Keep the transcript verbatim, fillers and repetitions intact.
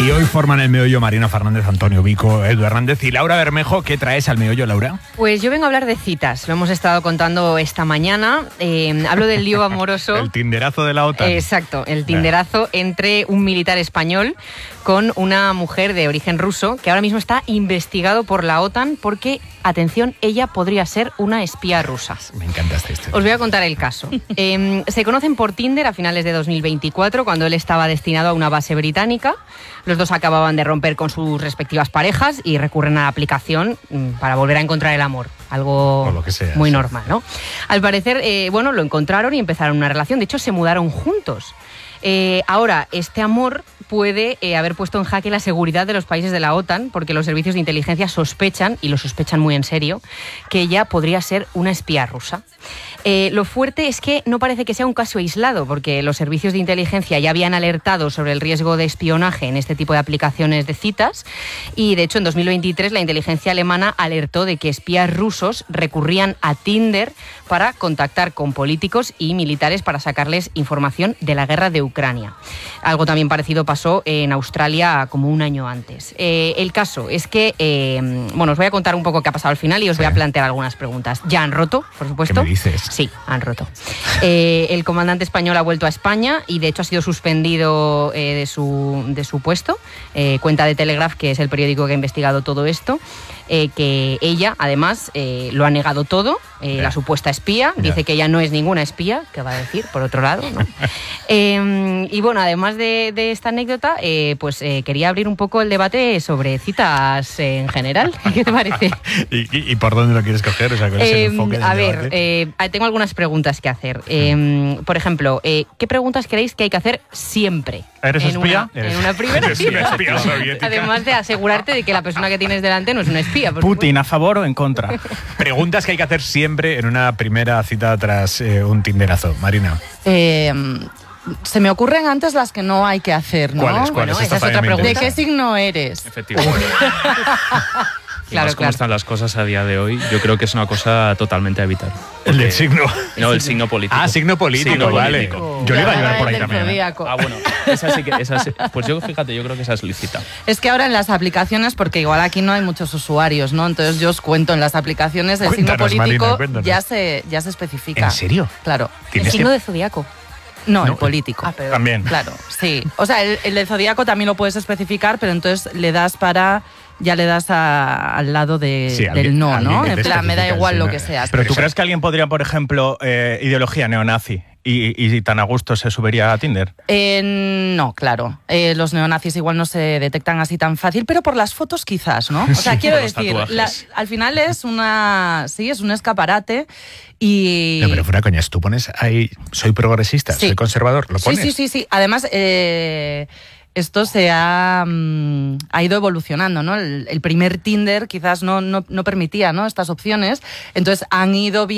Y hoy forman el meollo Marina Fernández, Antonio Vico, Edu Hernández y Laura Bermejo. ¿Qué traes al meollo, Laura? Pues yo vengo a hablar de citas. Lo hemos estado contando esta mañana. Eh, hablo del lío amoroso. El tinderazo de la OTAN. Exacto, el tinderazo entre un militar español con una mujer de origen ruso que ahora mismo está investigado por la OTAN porque, atención, ella podría ser una espía rusa. Me encanta esta historia. Os voy a contar el caso. Eh, se conocen por Tinder a finales de dos mil veinticuatro, cuando él estaba destinado a una base británica. Los dos acababan de romper con sus respectivas parejas y recurren a la aplicación para volver a encontrar el amor. Algo lo que sea, muy sí. normal, ¿no? Al parecer, eh, bueno, lo encontraron y empezaron una relación. De hecho, se mudaron juntos. Eh, ahora, este amor puede eh, haber puesto en jaque la seguridad de los países de la OTAN, porque los servicios de inteligencia sospechan, y lo sospechan muy en serio, que ella podría ser una espía rusa. Eh, lo fuerte es que no parece que sea un caso aislado, porque los servicios de inteligencia ya habían alertado sobre el riesgo de espionaje en este tipo de aplicaciones de citas, y de hecho en dos mil veintitrés la inteligencia alemana alertó de que espías rusos recurrían a Tinder para contactar con políticos y militares para sacarles información de la guerra de Ucrania. Algo también parecido pasó en Australia como un año antes. Eh, el caso es que, eh, bueno, os voy a contar un poco qué ha pasado al final y os voy a plantear algunas preguntas. Ya han roto, por supuesto. ¿Qué me dices? Sí, han roto. Eh, el comandante español ha vuelto a España y de hecho ha sido suspendido eh, de, su, de su puesto. Eh, cuenta de Telegraph, que es el periódico que ha investigado todo esto, eh, que ella, además, eh, lo ha negado todo, eh, la supuesta espía. Dice Ya. que ella no es ninguna espía, ¿qué va a decir? Por otro lado, ¿no? eh, y bueno, además de, de esta anécdota, eh, pues eh, quería abrir un poco el debate sobre citas en general. ¿Qué te parece? ¿Y, y, y por dónde lo quieres coger? O sea, ¿cuál es el Eh, enfoque del a ver, debate? eh, tengo algunas preguntas que hacer. Eh, por ejemplo, eh, ¿qué preguntas creéis que hay que hacer siempre? ¿Eres en espía? Una, en una primera Eres cita. una espía soviética. Además de asegurarte de que la persona que tienes delante no es una espía. por Putin, ¿a favor o en contra? Preguntas que hay que hacer siempre en una primera cita tras eh, un tinderazo. Marina. Eh, se me ocurren antes las que no hay que hacer, ¿no? ¿Cuáles? Bueno, ¿Cuáles? esa Esta es otra también me ¿De interesa. qué signo eres? Efectivamente. Y Claro, más como claro. están las cosas a día de hoy, yo creo que es una cosa totalmente a evitar. El del signo. No, el signo político. Ah, signo político, Signo vale. político. Yo le iba a Ya, llevar por ahí el del también. ¿eh? zodíaco. Ah, bueno, esa sí que, esa sí- pues yo fíjate, yo creo que esa es lícita. Es que ahora en las aplicaciones, porque igual aquí no hay muchos usuarios, ¿no? Entonces yo os cuento, en las aplicaciones el signo Cuéntanos, político Marina, cuéntanos. ya se, ya se especifica. ¿En serio? Claro. El Tienes signo que... de zodiaco. No, No, el político. Ah, perdón. También. Claro, sí. O sea, el, el de zodíaco también lo puedes especificar, pero entonces le das para... Ya le das a- al lado de, Sí, alguien- del no, alguien ¿no? que En te plan, me da especifica el igual lo signo. que seas. ¿Pero tú Esa- crees que alguien podría, por ejemplo, eh, ideología neonazi y, y tan a gusto se subiría a Tinder? Eh, no, claro. Eh, los neonazis igual no se detectan así tan fácil, pero por las fotos quizás, ¿no? O sea, Sí, quiero por los decir, tatuajes. la- al final es una, sí, es un escaparate y... No, pero fuera coñas, tú pones ahí, soy progresista, Sí. soy conservador, lo Sí, pones. sí, sí, sí. Además, eh, esto se ha, mm, ha ido evolucionando, ¿no? El, el primer Tinder quizás no, no, no permitía, ¿no?, estas opciones, entonces han ido